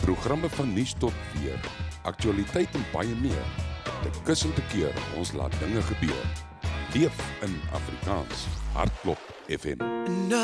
Programme van nuus tot weer, aktualiteit en baie meer. Te kus en te keer, ons laat dinge gebeur. Leef in Afrikaans. Hartklop FM.